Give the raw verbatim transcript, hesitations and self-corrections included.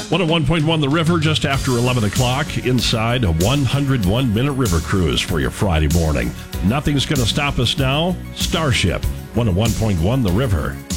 one oh one point one The River, just after eleven o'clock, inside a one hundred one minute river cruise for your Friday morning. Nothing's going to stop us now. Starship, one oh one point one The River.